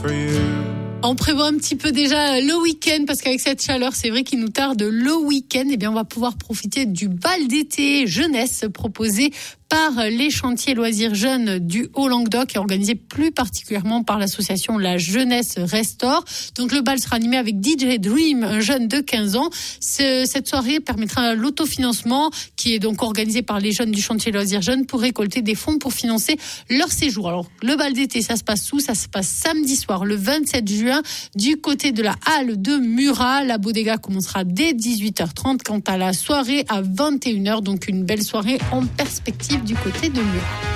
On prévoit un petit peu déjà le week-end parce qu'avec cette chaleur, c'est vrai qu'il nous tarde le week-end. Eh bien, on va pouvoir profiter du bal d'été jeunesse proposé par les chantiers loisirs jeunes du Haut-Languedoc et organisé plus particulièrement par l'association La Jeunesse Restaure. Donc le bal sera animé avec DJ Dream, un jeune de 15 ans. Cette soirée permettra l'autofinancement qui est donc organisé par les jeunes du chantier loisirs jeunes pour récolter des fonds pour financer leur séjour. Alors le bal d'été, ça se passe où ? Ça se passe samedi soir, le 27 juin, du côté de la halle de Murat. La bodega commencera dès 18h30. Quant à la soirée, à 21h, donc une belle soirée en perspective du côté de Murat.